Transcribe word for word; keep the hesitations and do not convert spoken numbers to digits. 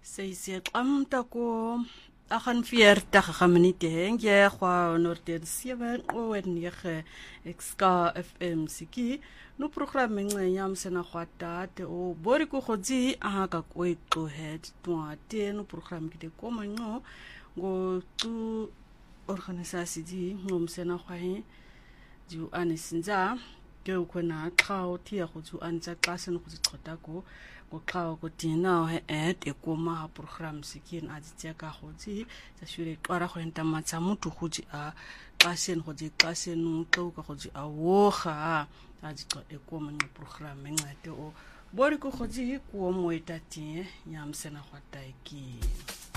Seisy qamta ko agan veertig minute hengye kwa noorden seven o en nege X-K F M siki no program ngcenya msena khwata te o bori ko khodzi aha ka kwetlo head twate no program kide ko mango go tu organisasi di ngomsena khwae ju anisinza ke ukona xao tia go ju anza class no go tshota ko go xao go tina he et e koma ha program sikin a ditya ka go tsi tsa shule twara go enta matsa mutu go ji a classen go ji classen no tlo ka go ji a wo ga a di tlo e koma no program ngate o bori ko go ji ko mo etatie nyamsena go taiki